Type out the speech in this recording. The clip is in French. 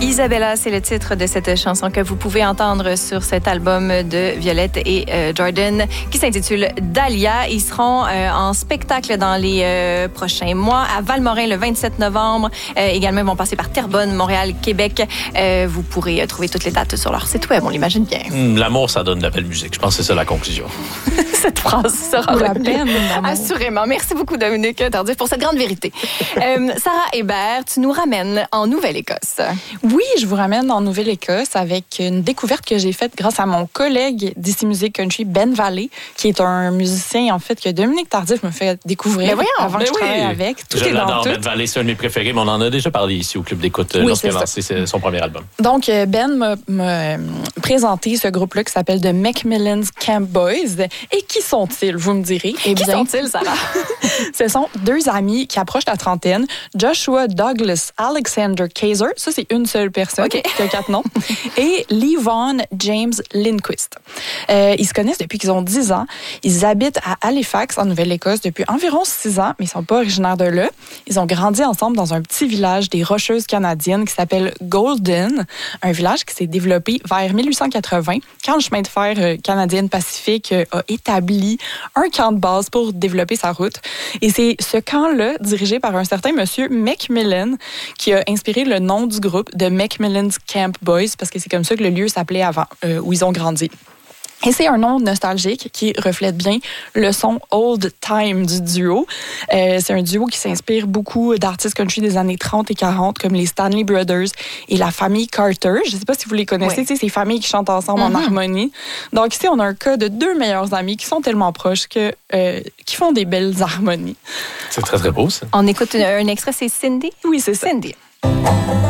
Isabella, c'est le titre de cette chanson que vous pouvez entendre sur cet album de Violette et Jordan qui s'intitule Dahlia. Ils seront en spectacle dans les prochains mois à Valmorin le 27 novembre. Également, ils vont passer par Terrebonne, Montréal, Québec. Vous pourrez trouver toutes les dates sur leur site web, on l'imagine bien. L'amour, ça donne de la belle musique. Je pense que c'est ça la conclusion. Cette phrase sera la peine. Assurément. Merci beaucoup, Dominique Tardif, pour cette grande vérité. Sarah Hébert, tu nous ramènes en Nouvelle-Écosse. Oui, je vous ramène en Nouvelle-Écosse avec une découverte que j'ai faite grâce à mon collègue d'ici Musique Country, Ben Vallée, qui est un musicien, en fait, que Dominique Tardif me fait découvrir avant que je travaille avec. Tout je l'adore, Ben Vallée, c'est un de mes préférés, mais on en a déjà parlé ici au Club d'écoute lorsqu'il a lancé son premier album. Donc, Ben m'a présenté ce groupe-là qui s'appelle The Macmillan's Camp Boys. Et qui sont-ils, vous me direz? Qui sont-ils, Sarah? Ce sont deux amis qui approchent la trentaine. Joshua Douglas Alexander Kaiser, ça c'est une seule personne qui a 4 noms, et Levon James Lindquist. Ils se connaissent depuis qu'ils ont 10 ans. Ils habitent à Halifax, en Nouvelle-Écosse, depuis environ 6 ans, mais ils sont pas originaires de là. Ils ont grandi ensemble dans un petit village des Rocheuses canadiennes qui s'appelle Golden, un village qui s'est développé vers 1880, quand le chemin de fer canadien-pacifique a établi un camp de base pour développer sa route. Et c'est ce camp-là, dirigé par un certain monsieur Macmillan, qui a inspiré le nom du groupe de Macmillan's Camp Boys, parce que c'est comme ça que le lieu s'appelait avant, où ils ont grandi. Et c'est un nom nostalgique qui reflète bien le son old time du duo. C'est un duo qui s'inspire beaucoup d'artistes country des années 30 et 40, comme les Stanley Brothers et la famille Carter. Je ne sais pas si vous les connaissez, c'est ces familles qui chantent ensemble en harmonie. Donc ici, on a un cas de 2 meilleurs amis qui sont tellement proches qui font des belles harmonies. C'est très, très beau, ça. On écoute un extrait, c'est Cindy? Oui, c'est ça. Cindy.